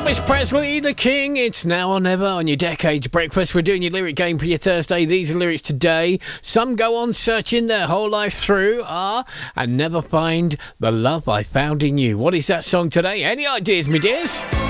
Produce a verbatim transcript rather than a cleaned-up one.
Elvis Presley, the King. It's now or never on your Decades Breakfast. We're doing your lyric game for your Thursday. These are lyrics today. Some go on searching their whole life through, ah, and never find the love I found in you. What is that song today? Any ideas, me dears?